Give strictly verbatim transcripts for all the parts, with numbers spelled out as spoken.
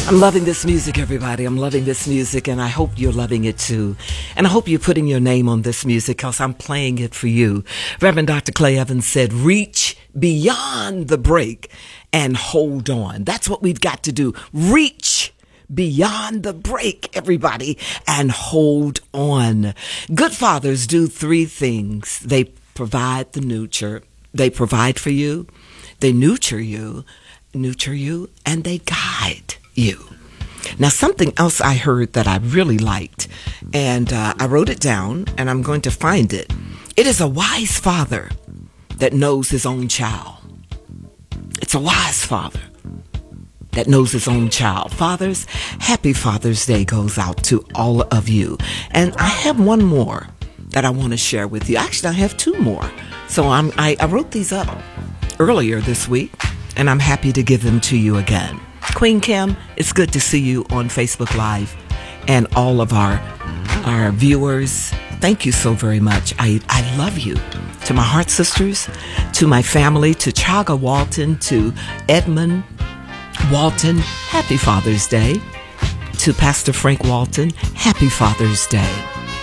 I'm loving this music, everybody. I'm loving this music, and I hope you're loving it too. And I hope you're putting your name on this music because I'm playing it for you. Reverend Doctor Clay Evans said, reach beyond the break and hold on. That's what we've got to do. Reach beyond the break, everybody, and hold on. Good fathers do three things. They provide the nurture. They provide for you. They nurture you, nurture you, and they guide you. Now, something else I heard that I really liked, and uh, I wrote it down, and I'm going to find it. It is a wise father that knows his own child. It's a wise father that knows his own child. Fathers, happy Father's Day goes out to all of you. And I have one more that I want to share with you. Actually, I have two more. So I'm, I, I wrote these up earlier this week, and I'm happy to give them to you again. Queen Kim, it's good to see you on Facebook Live, and all of our our viewers. Thank you so very much. I, I love you. To my heart sisters, to my family, to Chaga Walton, to Edmund Walton, happy Father's Day. To Pastor Frank Walton, happy Father's Day.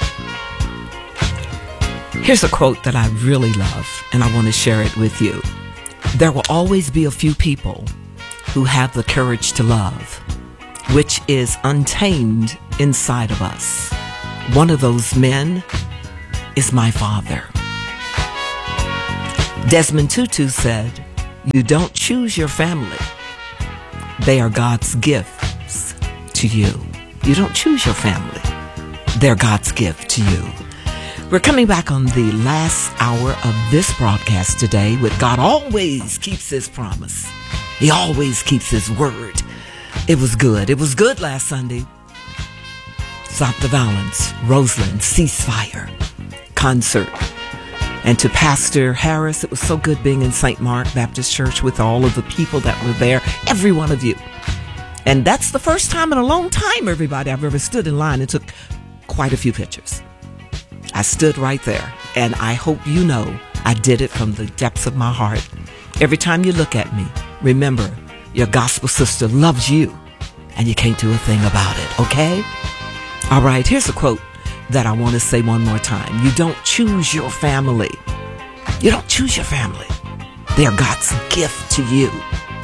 Here's a quote that I really love, and I want to share it with you. There will always be a few people who have the courage to love, which is untamed inside of us. One of those men is my father. Desmond Tutu said, you don't choose your family. They are God's gifts to you. You don't choose your family. They're God's gift to you. We're coming back on the last hour of this broadcast today with God always keeps his promise. He always keeps his word. It was good. It was good last Sunday. Stop the Violence, Roseland, Ceasefire concert. And to Pastor Harris, it was so good being in Saint Mark Baptist Church with all of the people that were there, every one of you. And that's the first time in a long time, everybody, I've ever stood in line and took quite a few pictures. I stood right there, and I hope you know I did it from the depths of my heart. Every time you look at me, remember, your gospel sister loves you, and you can't do a thing about it, okay? All right, here's a quote that I want to say one more time. You don't choose your family. You don't choose your family. They are God's gift to you.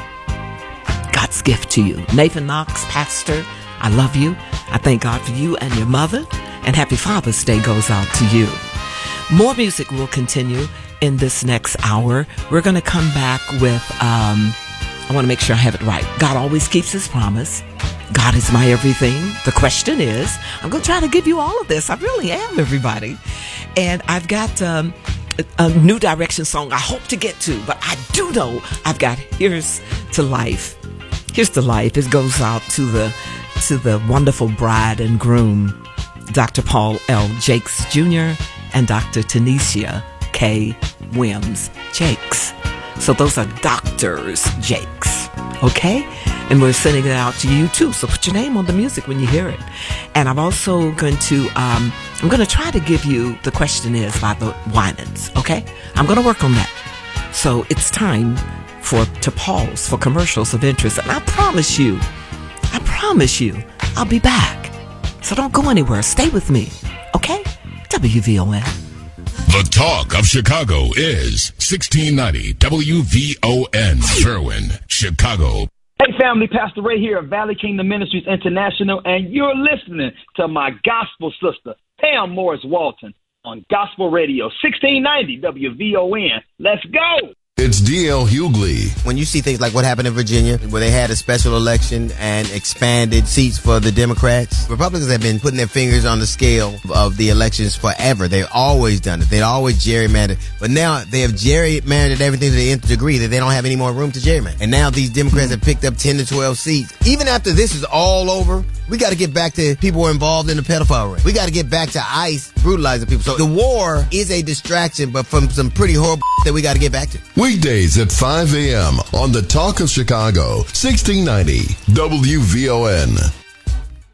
God's gift to you. Nathan Knox, pastor, I love you. I thank God for you and your mother, and happy Father's Day goes out to you. More music will continue in this next hour. We're going to come back with, um, I want to make sure I have it right. God always keeps his promise. God is my everything. The question is, I'm going to try to give you all of this. I really am, everybody. And I've got um, a, a New Direction song I hope to get to, but I do know I've got Here's to Life. Here's to Life. It goes out to the, to the wonderful bride and groom, Doctor Paul L. Jakes Junior and Doctor Tanisha K. Wims Jakes. So those are Doctors Jakes, okay? And we're sending it out to you too. So put your name on the music when you hear it. And I'm also going to, um, I'm going to try to give you The Question Is by the Winans, okay? I'm going to work on that. So it's time for to pause for commercials of interest. And I promise you, I promise you, I'll be back. So don't go anywhere. Stay with me, okay? W V O N. The talk of Chicago is sixteen ninety W V O N, Sherwin, Chicago. Hey family, Pastor Ray here of Valley Kingdom Ministries International, and you're listening to my gospel sister, Pam Morris Walton, on Gospel Radio, sixteen ninety W V O N. Let's go! It's D L Hughley. When you see things like what happened in Virginia, where they had a special election and expanded seats for the Democrats, Republicans have been putting their fingers on the scale of the elections forever. They've always done it. They'd always gerrymandered. But now they have gerrymandered everything to the nth degree that they don't have any more room to gerrymander. And now these Democrats have picked up ten to twelve seats. Even after this is all over, we got to get back to people who are involved in the pedophile ring. We got to get back to ICE brutalizing people. So the war is a distraction, but from some pretty horrible that we got to get back to. Weekdays at five a.m. on The Talk of Chicago, sixteen ninety W V O N.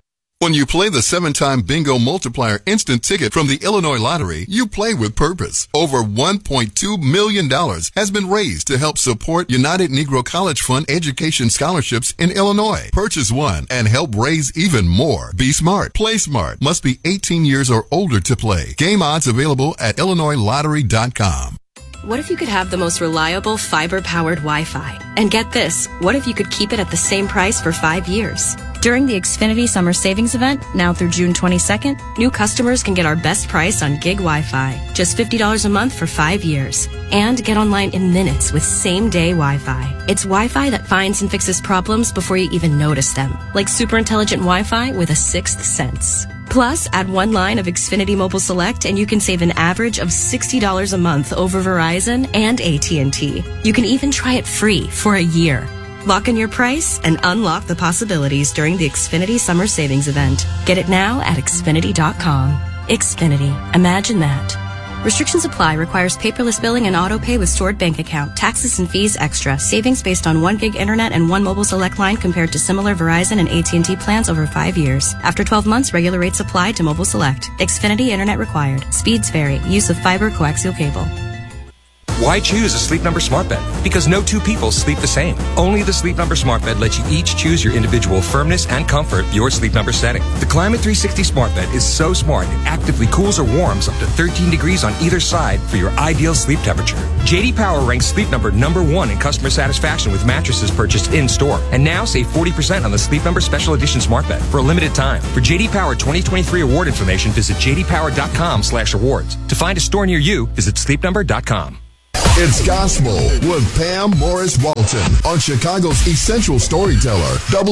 When you play the seven-time Bingo Multiplier Instant Ticket from the Illinois Lottery, you play with purpose. Over one point two million dollars has been raised to help support United Negro College Fund education scholarships in Illinois. Purchase one and help raise even more. Be smart. Play smart. Must be eighteen years or older to play. Game odds available at illinois lottery dot com. What if you could have the most reliable fiber-powered Wi-Fi? And get this, what if you could keep it at the same price for five years? During the Xfinity Summer Savings Event, now through June twenty-second, new customers can get our best price on gig Wi-Fi, just fifty dollars a month for five years. And get online in minutes with same-day Wi-Fi. It's Wi-Fi that finds and fixes problems before you even notice them, like super intelligent Wi-Fi with a sixth sense. Plus, add one line of Xfinity Mobile Select and you can save an average of sixty dollars a month over Verizon and A T and T. You can even try it free for a year. Lock in your price and unlock the possibilities during the Xfinity Summer Savings Event. Get it now at Xfinity dot com. Xfinity. Imagine that. Restrictions apply. Requires paperless billing and auto pay with stored bank account. Taxes and fees extra. Savings based on one gig internet and one mobile select line compared to similar Verizon and A T and T plans over five years. After twelve months, regular rates apply to mobile select. Xfinity internet required. Speeds vary. Use of fiber coaxial cable. Why choose a Sleep Number smart bed? Because no two people sleep the same. Only the Sleep Number smart bed lets you each choose your individual firmness and comfort, your Sleep Number setting. The Climate three sixty smart bed is so smart it actively cools or warms up to thirteen degrees on either side for your ideal sleep temperature. J D Power ranks Sleep Number number one in customer satisfaction with mattresses purchased in-store. And now save forty percent on the Sleep Number Special Edition smart bed for a limited time. For J D Power twenty twenty-three award information, visit j d power dot com slash awards. To find a store near you, visit sleep number dot com. It's Gospel with Pam Morris Walton on Chicago's Essential Storyteller,